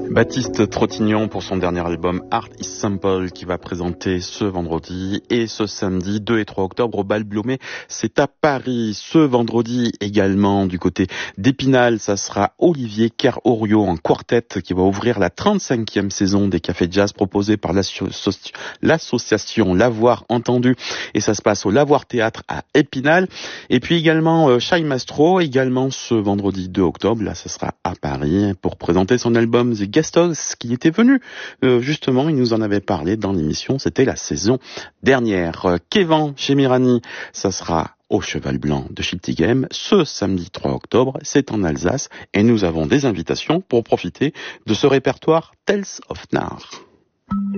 Baptiste Trottignon pour son dernier album Art is Simple qui va présenter ce vendredi et ce samedi 2 et 3 octobre au Bal Blomet. C'est à Paris. Ce vendredi également du côté d'Épinal, ça sera Olivier Kerr-Oriot en quartet qui va ouvrir la 35e saison des cafés jazz proposés par l'association L'Avoir Entendu, et ça se passe au L'Avoir Théâtre à Épinal. Et puis également Shai Mastro également ce vendredi 2 octobre, là ça sera à Paris pour présenter son album The Guestos qui était venu justement, il nous en avait parlé dans l'émission, c'était la saison dernière. Kévan chez Mirani, ça sera au Cheval Blanc de Schiltigheim ce samedi 3 octobre, c'est en Alsace et nous avons des invitations pour profiter de ce répertoire Tales of Nar.